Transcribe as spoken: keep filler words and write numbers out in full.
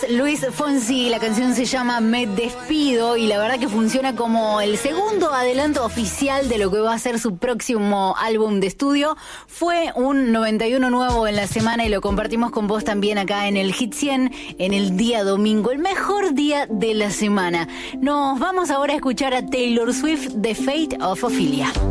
es Luis Fonsi, la canción se llama Me Despido y la verdad que funciona como el segundo adelanto oficial de lo que va a ser su próximo álbum de estudio. Fue un noventa y uno nuevo en la semana y lo compartimos con vos también acá en el Hit cien, en el día domingo, el mejor día de la semana. Nos vamos ahora a escuchar a Taylor Swift, The Fate of Ophelia.